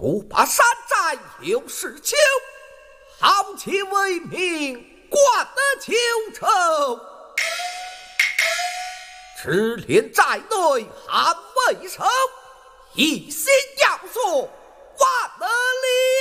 独霸山寨又是求，好其为民，冠得求仇。赤练寨内捍卫守，一心要做万能力。